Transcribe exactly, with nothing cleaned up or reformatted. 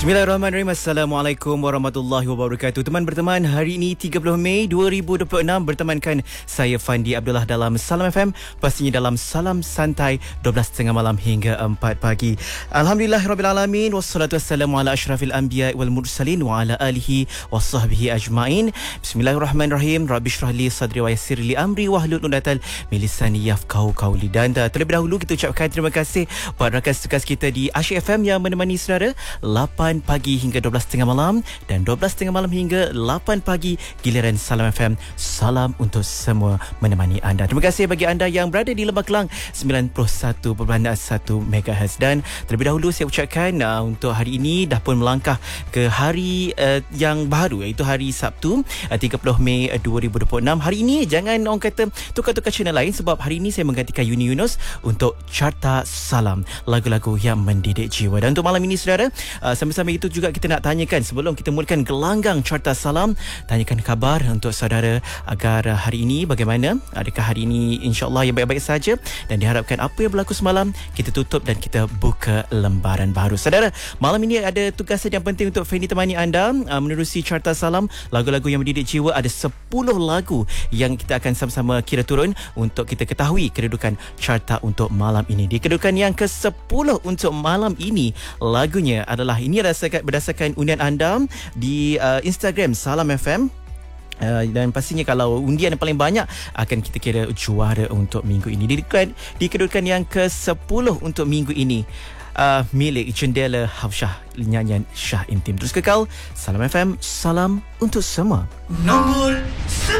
Bismillahirrahmanirrahim. Assalamualaikum warahmatullahi wabarakatuh. Teman berteman, hari ini tiga puluh Mei dua ribu dua puluh enam bertemankan saya Fandi Abdullah dalam Salam F M, pastinya dalam Salam Santai dua belas tiga puluh malam hingga empat pagi. Alhamdulillahirabbil wassalatu wassalamu ala asyrafil anbiya wal mursalin wa ala alihi wasahbihi ajmain. Bismillahirrahmanirrahim. Rabbi shrah li sadri wa yassir li amri wahlul 'uqdatal min lisani yafqahu qawli. Dan uh, terlebih dahulu kita ucapkan terima kasih buat rakan tugas kita di Asyik F M yang menemani saudara lapan pagi hingga dua belas tiga puluh malam dan dua belas tiga puluh malam hingga lapan pagi giliran Salam F M. Salam untuk semua menemani anda. Terima kasih bagi anda yang berada di Lembah Kelang sembilan puluh satu perpuluhan satu megahertz. Dan terlebih dahulu saya ucapkan uh, untuk hari ini dah pun melangkah ke hari uh, yang baru, iaitu hari Sabtu uh, tiga puluh Mei dua ribu dua puluh enam. Hari ini jangan orang kata tukar-tukar channel lain, sebab hari ini saya menggantikan Yuni Yunus untuk Carta Salam, lagu-lagu yang mendidik jiwa. Dan untuk malam ini saudara, uh, sambil-sambil itu juga kita nak tanyakan, sebelum kita mulakan gelanggang Carta Salam, tanyakan khabar untuk saudara agar hari ini bagaimana, adakah hari ini insya-Allah yang baik-baik saja, dan diharapkan apa yang berlaku semalam kita tutup dan kita buka lembaran baru. Saudara, malam ini ada tugasan yang penting untuk Fendi temani anda uh, menerusi Carta Salam, lagu-lagu yang mendidik jiwa. Ada sepuluh lagu yang kita akan sama-sama kira turun untuk kita ketahui kedudukan carta untuk malam ini. Di kedudukan yang ke sepuluh untuk malam ini, lagunya adalah, ini berdasarkan, berdasarkan undian anda di uh, Instagram Salam F M. Uh, dan pastinya kalau undian yang paling banyak akan kita kira juara untuk minggu ini. Di, di kedudukan yang ke sepuluh untuk minggu ini, uh, milik Jendela Hafsyah, nyanyian Syah Intim. Terus kekal Salam F M, salam untuk semua. Nombor sembilan.